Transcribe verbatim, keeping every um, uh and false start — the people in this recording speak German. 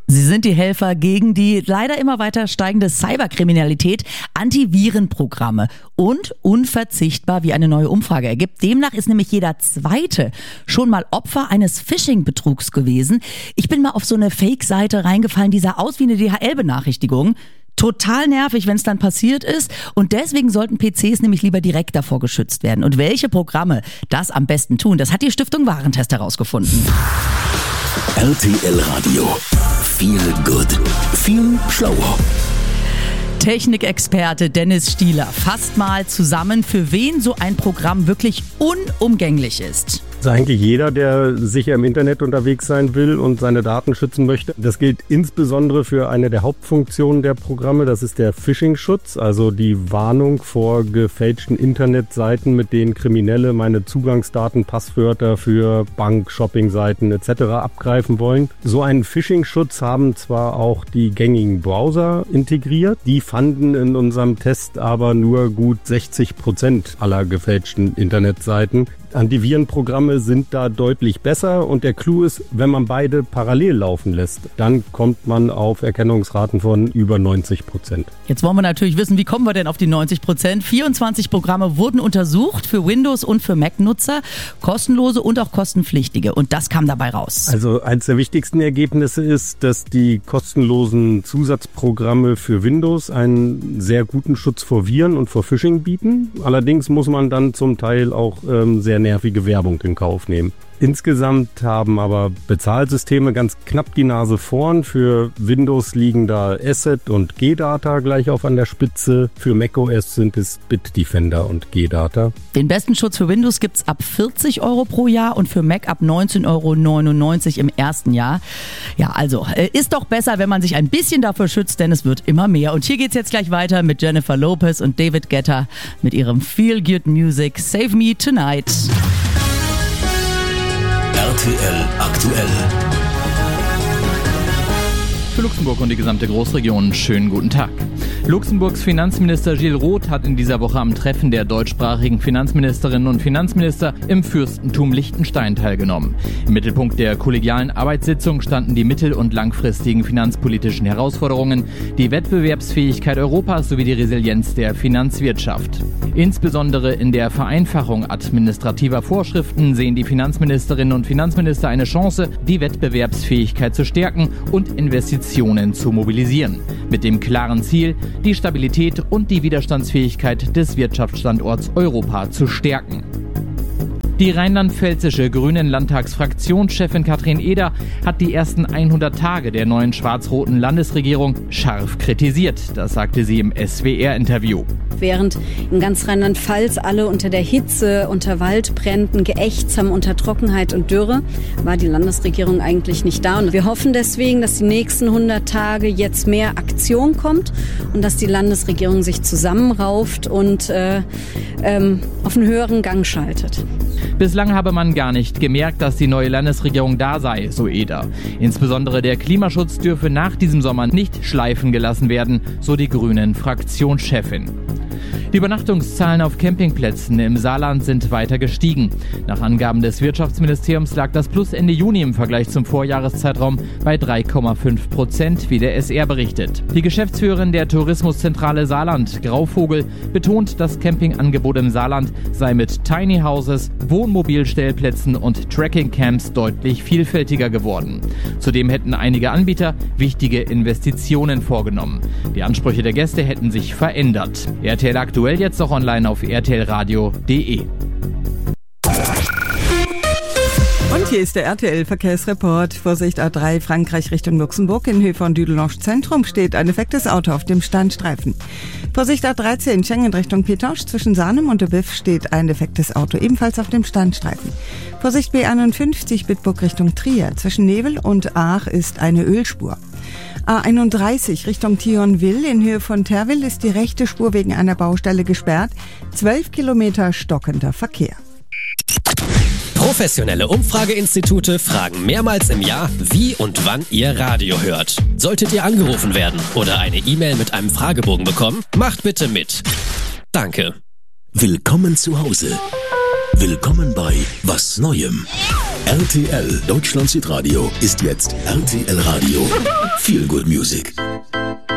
Sie sind die Helfer gegen die leider immer weiter steigende Cyberkriminalität, Antivirenprogramme und unverzichtbar, wie eine neue Umfrage ergibt. Demnach ist nämlich jeder Zweite schon mal Opfer eines Phishing-Betrugs gewesen. Ich bin mal auf so eine Fake-Seite reingefallen, die sah aus wie eine D H L-Benachrichtigung. Total nervig, wenn es dann passiert ist. Und deswegen sollten P Cs nämlich lieber direkt davor geschützt werden. Und welche Programme das am besten tun, das hat die Stiftung Warentest herausgefunden. R T L Radio. Feel good. Viel schlauer. Technikexperte Dennis Stieler fasst mal zusammen, für wen so ein Programm wirklich unumgänglich ist. Also eigentlich jeder, der sicher im Internet unterwegs sein will und seine Daten schützen möchte. Das gilt insbesondere für eine der Hauptfunktionen der Programme. Das ist der Phishing-Schutz, also die Warnung vor gefälschten Internetseiten, mit denen Kriminelle meine Zugangsdaten, Passwörter für Bank, Shopping-Seiten et cetera abgreifen wollen. So einen Phishing-Schutz haben zwar auch die gängigen Browser integriert. Die fanden in unserem Test aber nur gut sechzig Prozent aller gefälschten Internetseiten. Antivirenprogramme sind da deutlich besser und der Clou ist, wenn man beide parallel laufen lässt, dann kommt man auf Erkennungsraten von über neunzig Prozent. Jetzt wollen wir natürlich wissen, wie kommen wir denn auf die neunzig Prozent? vierundzwanzig Programme wurden untersucht für Windows- und für Mac-Nutzer, kostenlose und auch kostenpflichtige, und das kam dabei raus. Also eines der wichtigsten Ergebnisse ist, dass die kostenlosen Zusatzprogramme für Windows einen sehr guten Schutz vor Viren und vor Phishing bieten. Allerdings muss man dann zum Teil auch ähm, sehr nervige Werbung in Kauf nehmen. Insgesamt haben aber Bezahlsysteme ganz knapp die Nase vorn. Für Windows liegen da Asset und G Data gleich auf an der Spitze. Für macOS sind es Bitdefender und G Data. Den besten Schutz für Windows gibt's ab vierzig Euro pro Jahr und für Mac ab neunzehn Euro neunundneunzig im ersten Jahr. Ja, also ist doch besser, wenn man sich ein bisschen dafür schützt, denn es wird immer mehr. Und hier geht's jetzt gleich weiter mit Jennifer Lopez und David Guetta mit ihrem Feel Good Music Save Me Tonight. R T L aktuell. Für Luxemburg und die gesamte Großregion schönen guten Tag. Luxemburgs Finanzminister Gilles Roth hat in dieser Woche am Treffen der deutschsprachigen Finanzministerinnen und Finanzminister im Fürstentum Liechtenstein teilgenommen. Im Mittelpunkt der kollegialen Arbeitssitzung standen die mittel- und langfristigen finanzpolitischen Herausforderungen, die Wettbewerbsfähigkeit Europas sowie die Resilienz der Finanzwirtschaft. Insbesondere in der Vereinfachung administrativer Vorschriften sehen die Finanzministerinnen und Finanzminister eine Chance, die Wettbewerbsfähigkeit zu stärken und Investitionen zu mobilisieren. Mit dem klaren Ziel, die Stabilität und die Widerstandsfähigkeit des Wirtschaftsstandorts Europa zu stärken. Die rheinland-pfälzische Grünen-Landtagsfraktionschefin Katrin Eder hat die ersten hundert Tage der neuen schwarz-roten Landesregierung scharf kritisiert. Das sagte sie im S W R-Interview. Während in ganz Rheinland-Pfalz alle unter der Hitze, unter Waldbränden geächtzt haben, unter Trockenheit und Dürre, war die Landesregierung eigentlich nicht da. Und wir hoffen deswegen, dass die nächsten hundert Tage jetzt mehr Aktion kommt und dass die Landesregierung sich zusammenrauft und äh, ähm, auf einen höheren Gang schaltet. Bislang habe man gar nicht gemerkt, dass die neue Landesregierung da sei, so Eder. Insbesondere der Klimaschutz dürfe nach diesem Sommer nicht schleifen gelassen werden, so die Grünen-Fraktionschefin. Die Übernachtungszahlen auf Campingplätzen im Saarland sind weiter gestiegen. Nach Angaben des Wirtschaftsministeriums lag das Plus Ende Juni im Vergleich zum Vorjahreszeitraum bei drei Komma fünf Prozent, wie der S R berichtet. Die Geschäftsführerin der Tourismuszentrale Saarland, Grauvogel, betont, das Campingangebot im Saarland sei mit Tiny Houses, Wohnmobilstellplätzen und Trekking-Camps deutlich vielfältiger geworden. Zudem hätten einige Anbieter wichtige Investitionen vorgenommen. Die Ansprüche der Gäste hätten sich verändert. R T L aktuell jetzt auch online auf r t l radio punkt d e. Und hier ist der R T L-Verkehrsreport. Vorsicht A drei Frankreich Richtung Luxemburg. In Höhe von Düdelange Zentrum steht ein defektes Auto auf dem Standstreifen. Vorsicht A dreizehn Schengen Richtung Pétange. Zwischen Sarnem und de Biff steht ein defektes Auto ebenfalls auf dem Standstreifen. Vorsicht B einundfünfzig Bitburg Richtung Trier. Zwischen Nevel und Aach ist eine Ölspur. A einunddreißig Richtung Thionville. In Höhe von Terwil ist die rechte Spur wegen einer Baustelle gesperrt. zwölf Kilometer stockender Verkehr. Professionelle Umfrageinstitute fragen mehrmals im Jahr, wie und wann ihr Radio hört. Solltet ihr angerufen werden oder eine E-Mail mit einem Fragebogen bekommen, macht bitte mit. Danke. Willkommen zu Hause. Willkommen bei Was Neuem. R T L Deutschland Hitradio ist jetzt R T L Radio. Feel Good Music.